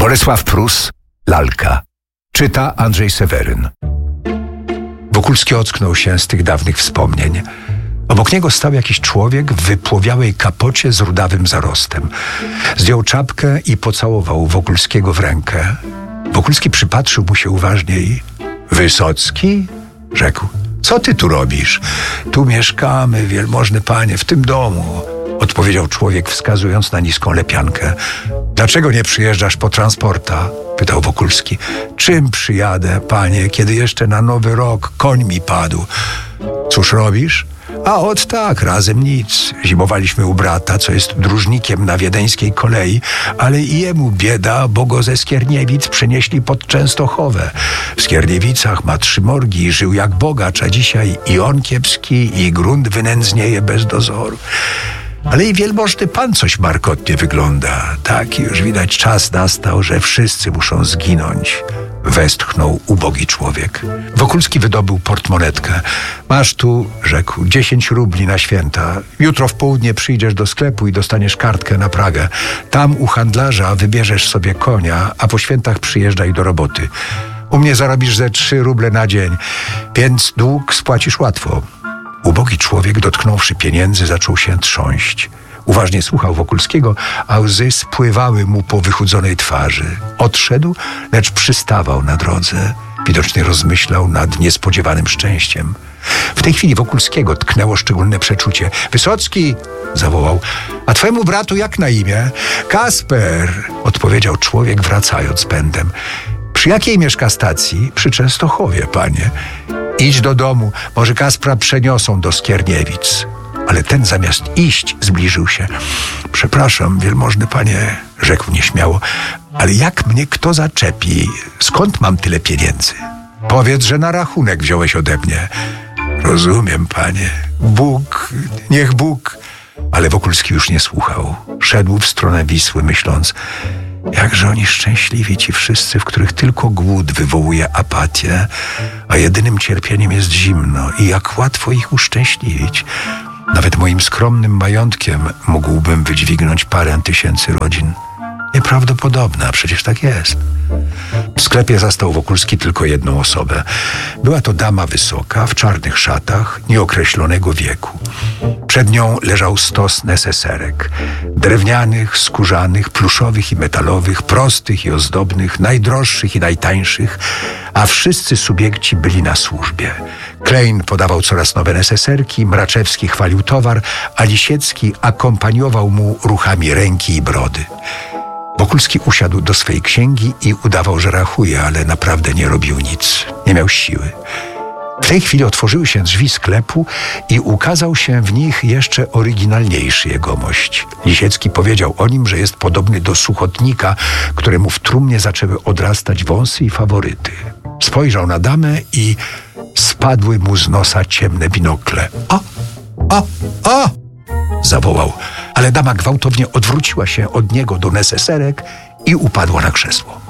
Bolesław Prus, Lalka. Czyta Andrzej Seweryn. Wokulski ocknął się z tych dawnych wspomnień. Obok niego stał jakiś człowiek w wypłowiałej kapocie z rudawym zarostem. Zdjął czapkę i pocałował Wokulskiego w rękę. Wokulski przypatrzył mu się uważniej. Wysocki? Rzekł. Co ty tu robisz? Tu mieszkamy, wielmożny panie, w tym domu. Odpowiedział człowiek, wskazując na niską lepiankę. Dlaczego nie przyjeżdżasz po transporta? Pytał Wokulski. Czym przyjadę, panie, kiedy jeszcze na Nowy Rok koń mi padł? Cóż robisz? A ot tak, razem nic. Zimowaliśmy u brata, co jest dróżnikiem na wiedeńskiej kolei, ale i jemu bieda, bo go ze Skierniewic przenieśli pod Częstochowę. W Skierniewicach ma 3 morgi i żył jak bogacz, a dzisiaj i on kiepski, i grunt wynędznieje bez dozoru. Ale i wielmożny pan coś markotnie wygląda. Tak, już widać, czas nastał, że wszyscy muszą zginąć. Westchnął ubogi człowiek. Wokulski wydobył portmonetkę. Masz tu, rzekł, 10 rubli na święta. Jutro w południe przyjdziesz do sklepu i dostaniesz kartkę na Pragę. Tam u handlarza wybierzesz sobie konia, a po świętach przyjeżdżaj do roboty. U mnie zarobisz ze 3 ruble na dzień, więc dług spłacisz łatwo. Ubogi człowiek, dotknąwszy pieniędzy, zaczął się trząść. Uważnie słuchał Wokulskiego, a łzy spływały mu po wychudzonej twarzy. Odszedł, lecz przystawał na drodze. Widocznie rozmyślał nad niespodziewanym szczęściem. W tej chwili Wokulskiego tknęło szczególne przeczucie. Wysocki! Zawołał. A twemu bratu jak na imię? Kasper! Odpowiedział człowiek, wracając pędem. Przy jakiej mieszka stacji? Przy Częstochowie, panie. Idź do domu, może Kaspra przeniosą do Skierniewic. Ale ten zamiast iść zbliżył się. Przepraszam, wielmożny panie, rzekł nieśmiało, ale jak mnie kto zaczepi? Skąd mam tyle pieniędzy? Powiedz, że na rachunek wziąłeś ode mnie. Rozumiem, panie. Bóg, niech Bóg. Ale Wokulski już nie słuchał. Szedł w stronę Wisły, myśląc, jakże oni szczęśliwi, ci wszyscy, w których tylko głód wywołuje apatię, a jedynym cierpieniem jest zimno i jak łatwo ich uszczęśliwić. Nawet moim skromnym majątkiem mógłbym wydźwignąć parę tysięcy rodzin. Nieprawdopodobne, a przecież tak jest. W sklepie zastał Wokulski tylko jedną osobę. Była to dama wysoka, w czarnych szatach, nieokreślonego wieku. Przed nią leżał stos neseserek. Drewnianych, skórzanych, pluszowych i metalowych, prostych i ozdobnych, najdroższych i najtańszych, a wszyscy subiekci byli na służbie. Klein podawał coraz nowe neseserki, Mraczewski chwalił towar, a Lisiecki akompaniował mu ruchami ręki i brody. Wokulski usiadł do swej księgi i udawał, że rachuje, ale naprawdę nie robił nic. Nie miał siły. W tej chwili otworzyły się drzwi sklepu i ukazał się w nich jeszcze oryginalniejszy jegomość. Lisiecki powiedział o nim, że jest podobny do suchotnika, któremu w trumnie zaczęły odrastać wąsy i faworyty. Spojrzał na damę i spadły mu z nosa ciemne binokle. O! Zawołał, ale dama gwałtownie odwróciła się od niego do neseserek i upadła na krzesło.